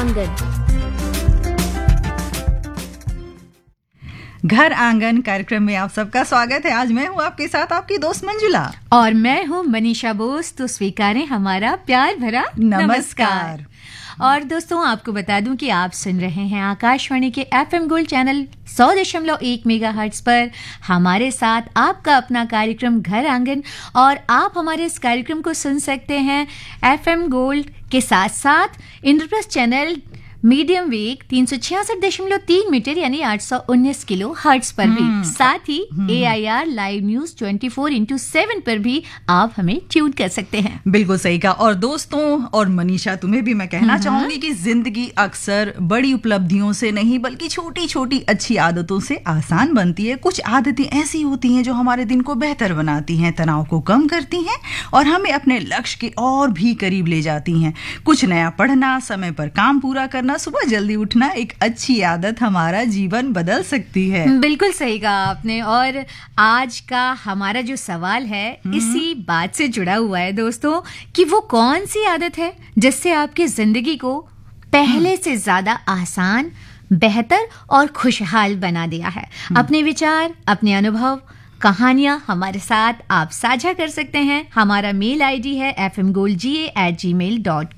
आंगन। घर आंगन कार्यक्रम में आप सबका स्वागत है। आज मैं हूँ आपके साथ आपकी दोस्त मंजुला और मैं हूँ मनीषा बोस। तो स्वीकारें हमारा प्यार भरा नमस्कार। और दोस्तों, आपको बता दूं कि आप सुन रहे हैं आकाशवाणी के FM गोल्ड चैनल 100.1 मेगाहर्ट्ज पर हमारे साथ आपका अपना कार्यक्रम घर आंगन। और आप हमारे इस कार्यक्रम को सुन सकते हैं FM गोल्ड के साथ साथ इंद्रप्रस्थ चैनल मीडियम वेग 366.3 मीटर यानी 819 किलो हर्ट्ज पर भी। साथ ही AIR लाइव न्यूज 24/7 पर भी आप हमें ट्यून कर सकते हैं। बिल्कुल सही कहा। और दोस्तों और मनीषा, तुम्हें भी मैं कहना चाहूंगी कि जिंदगी अक्सर बड़ी उपलब्धियों से नहीं बल्कि छोटी छोटी अच्छी आदतों से आसान बनती है। कुछ आदतें ऐसी होती हैं जो हमारे दिन को बेहतर बनाती हैं, तनाव को कम करती हैं और हमें अपने लक्ष्य के और भी करीब ले जाती हैं। कुछ नया पढ़ना, समय पर काम पूरा करना, सुबह जल्दी उठना, एक अच्छी आदत हमारा जीवन बदल सकती है। बिल्कुल सही कहा आपने। और आज का हमारा जो सवाल है इसी बात से जुड़ा हुआ है दोस्तों, कि वो कौन सी आदत है जिससे आपकी जिंदगी को पहले से ज्यादा आसान, बेहतर और खुशहाल बना दिया है। अपने विचार, अपने अनुभव, कहानियां हमारे साथ आप साझा कर सकते हैं। हमारा मेल ID है fmgoldga@gmail.com।